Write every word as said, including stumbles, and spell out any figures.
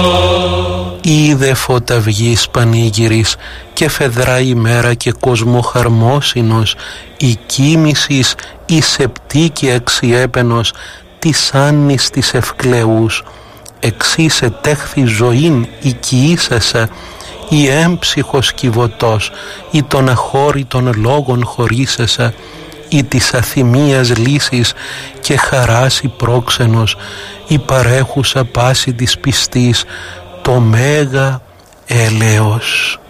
Είδε φωταυγής πανήγυρης και φεδρά ημέρα και κοσμοχαρμόσυνος, η κοίμησης η σεπτήκη αξιέπαινος της άννης της ευκλεούς. Εξής ετέχθη ζωήν οικιήσασα, η έμψυχος κυβωτός, ή των αχώρητων λόγων χωρίσασα, ή της αθυμίας λύσης και χαράς η πρόξενος, η παρέχουσα πάση της πιστής, το μέγα έλεος.